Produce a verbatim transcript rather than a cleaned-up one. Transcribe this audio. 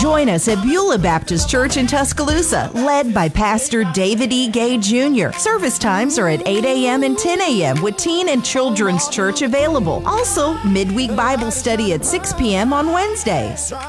Join us at Beulah Baptist Church in Tuscaloosa, led by Pastor David E. Gay Junior Service times are at eight a.m. and ten a.m. with Teen and Children's Church available. Also, midweek Bible study at six p.m. on Wednesdays.